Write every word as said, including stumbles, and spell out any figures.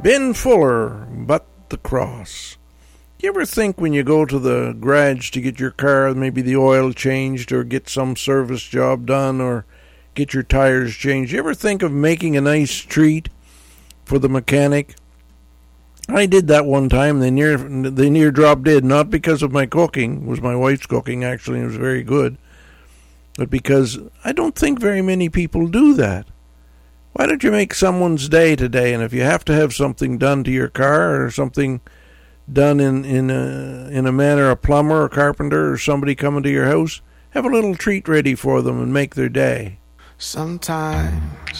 Ben Fuller, But the Cross. You ever think when you go to the garage to get your car, maybe the oil changed or get some service job done or get your tires changed, you ever think of making a nice treat for the mechanic? I did that one time. They near they near drop dead, not because of my cooking. It was my wife's cooking, actually, and it was very good. But because I don't think very many people do that. Why don't you make someone's day today? And if you have to have something done to your car or something done in, in, a, in a manner, a plumber or carpenter or somebody coming to your house, have a little treat ready for them and make their day. Sometimes